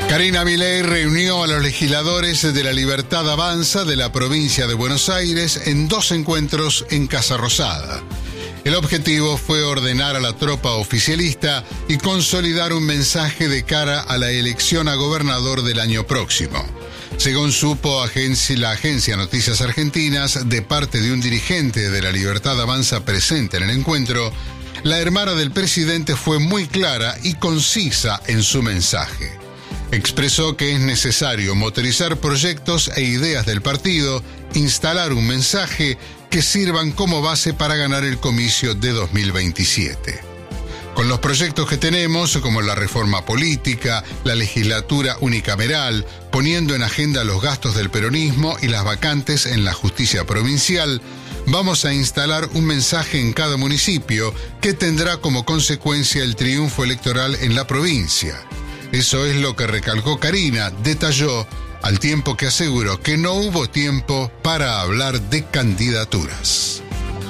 Karina Milei reunió a los legisladores de La Libertad Avanza de la provincia de Buenos Aires en 2 encuentros en Casa Rosada. El objetivo fue ordenar a la tropa oficialista y consolidar un mensaje de cara a la elección a gobernador del año próximo. Según supo la agencia Noticias Argentinas, de parte de un dirigente de La Libertad Avanza presente en el encuentro, la hermana del presidente fue muy clara y concisa en su mensaje. Expresó que es necesario motorizar proyectos e ideas del partido, instalar un mensaje que sirvan como base para ganar el comicio de 2027. Con los proyectos que tenemos, como la reforma política, la legislatura unicameral, poniendo en agenda los gastos del peronismo y las vacantes en la justicia provincial, vamos a instalar un mensaje en cada municipio que tendrá como consecuencia el triunfo electoral en la provincia. Eso es lo que recalcó Karina, detalló, al tiempo que aseguró que no hubo tiempo para hablar de candidaturas.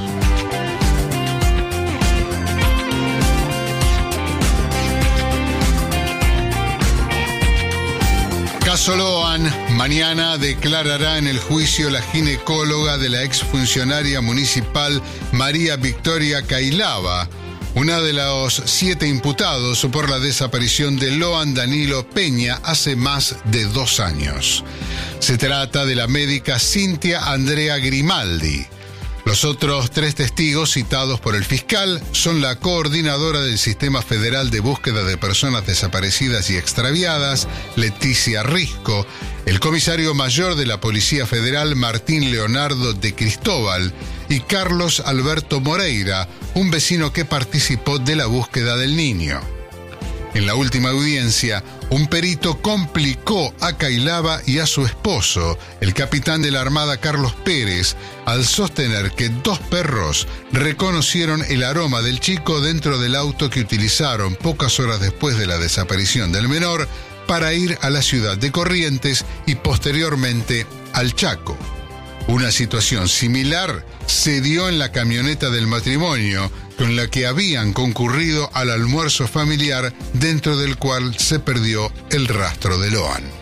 Caso Loan, mañana declarará en el juicio la ginecóloga de la exfuncionaria municipal María Victoria Cailaba, una de los 7 imputados por la desaparición de Loan Danilo Peña hace más de 2 años. Se trata de la médica Cintia Andrea Grimaldi. Los otros 3 testigos citados por el fiscal son la coordinadora del Sistema Federal de Búsqueda de Personas Desaparecidas y Extraviadas, Leticia Risco, el comisario mayor de la Policía Federal, Martín Leonardo de Cristóbal, y Carlos Alberto Moreira, un vecino que participó de la búsqueda del niño. En la última audiencia, un perito complicó a Cailaba y a su esposo, el capitán de la Armada Carlos Pérez, al sostener que 2 perros reconocieron el aroma del chico dentro del auto que utilizaron pocas horas después de la desaparición del menor para ir a la ciudad de Corrientes y posteriormente al Chaco. Una situación similar se dio en la camioneta del matrimonio, con la que habían concurrido al almuerzo familiar, dentro del cual se perdió el rastro de Loan.